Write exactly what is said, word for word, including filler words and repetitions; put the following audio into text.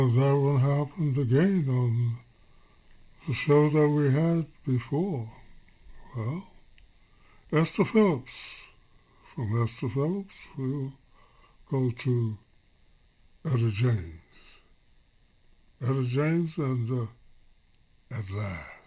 That one happened again on the show that we had before. Well, Esther Phillips. From Esther Phillips, we'll go to Etta James. Etta James and uh, At Last.